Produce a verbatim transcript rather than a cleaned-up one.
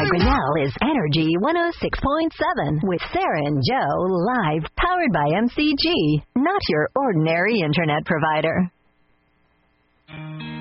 by Grinnell is Energy one oh six point seven with Sarah and Joe live, powered by M C G, not your ordinary internet provider.